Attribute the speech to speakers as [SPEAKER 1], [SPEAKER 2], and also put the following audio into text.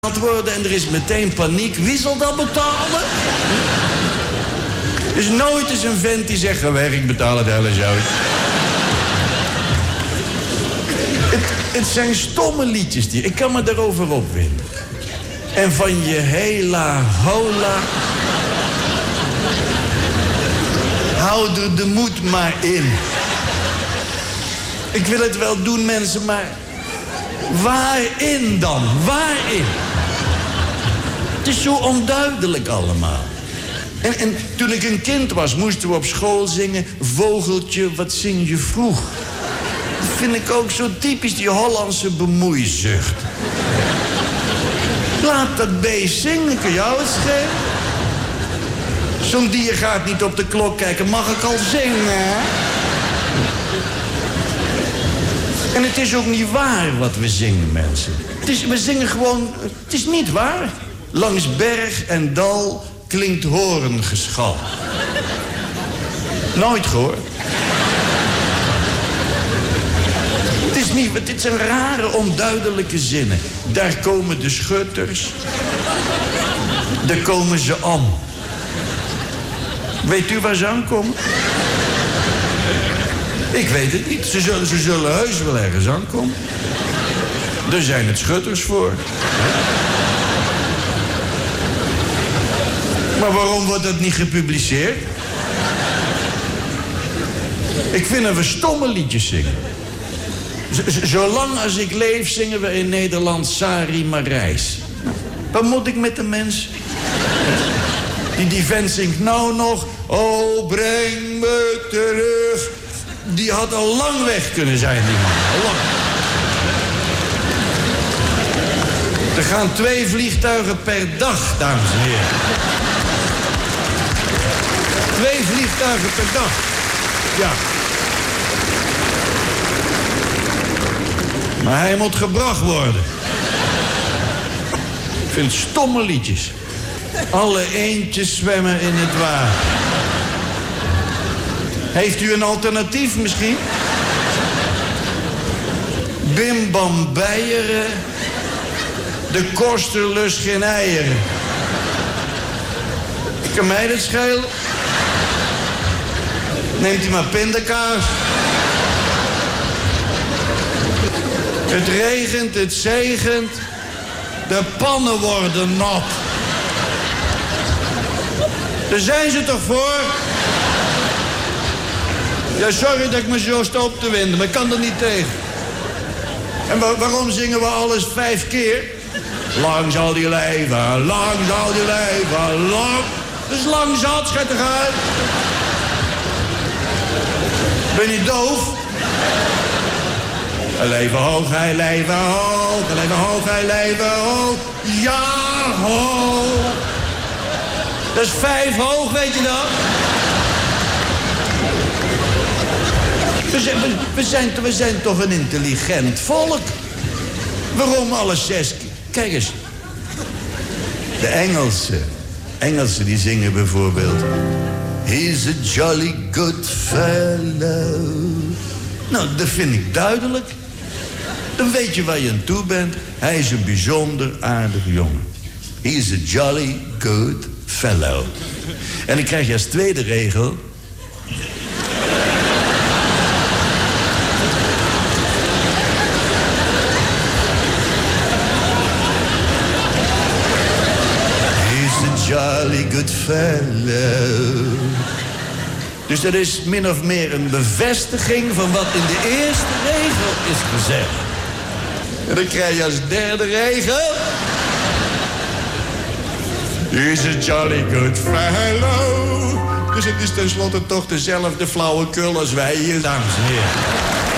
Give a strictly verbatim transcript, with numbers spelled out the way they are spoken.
[SPEAKER 1] worden en er is meteen paniek. Wie zal dat betalen? Er is nooit eens een vent die zegt, ga weg, ik betaal het hele zo. het, het zijn stomme liedjes die... Ik kan me daarover opwinden. En van je hela hola... Hou er de moed maar in. Ik wil het wel doen, mensen, maar... Waarin dan? Waarin? Het is zo onduidelijk allemaal. En, en toen ik een kind was, moesten we op school zingen... Vogeltje, wat zing je vroeg? Dat vind ik ook zo typisch, die Hollandse bemoeizucht. Laat dat beest zingen, kun jou het schelen? Zo'n dier gaat niet op de klok kijken, mag ik al zingen? En het is ook niet waar wat we zingen, mensen. Het is, we zingen gewoon... Het is niet waar. Langs berg en dal klinkt horengeschal. Nooit gehoord. Het is niet... Dit zijn rare, onduidelijke zinnen. Daar komen de schutters. Daar komen ze aan. Weet u waar ze aankomen? Ik weet het niet. Ze zullen, ze zullen heus wel ergens aankomen. Daar zijn het schutters voor. Maar waarom wordt dat niet gepubliceerd? Ik vind dat we stomme liedjes zingen. Z- zolang als ik leef zingen we in Nederland Sari Marijs. Wat moet ik met de mens? Die, die vent zingt nou nog... Oh, breng me terug... Die had al lang weg kunnen zijn, die man. Al lang. Er gaan twee vliegtuigen per dag, dames en heren. Twee vliegtuigen per dag. Ja. Maar hij moet gebracht worden. Ik vind stomme liedjes. Alle eendjes zwemmen in het water. Heeft u een alternatief misschien? Bim bam Beieren. De koster lust geen eieren. Kan mij dat schelen? Neemt u maar pindakaas. Het regent, het zegent. De pannen worden nat. Daar zijn ze toch voor? Ja, sorry dat ik me zo sta op te winden, maar ik kan er niet tegen. En wa- waarom zingen we alles vijf keer? Lang zal die leven, lang zal die leven, lang... Dat is lang zat, schat eruit. Ben je doof? Hij leven hoog, hij leven hoog, hij leven hoog, hij leven hoog. Ja, hoog. Dat is vijf hoog, weet je dat? We zijn, we, we, zijn, we zijn toch een intelligent volk? Waarom alles zes keer? Kijk eens. De Engelsen. Engelsen die zingen bijvoorbeeld... He's a jolly good fellow. Nou, dat vind ik duidelijk. Dan weet je waar je aan toe bent. Hij is een bijzonder aardig jongen. He's a jolly good fellow. En dan krijg je als tweede regel... Jolly good fellow. Dus dat is min of meer een bevestiging van wat in de eerste regel is gezegd. En dan krijg je als derde regel... He's a jolly good fellow. Dus het is tenslotte toch dezelfde flauwekul als wij hier, dames en heren.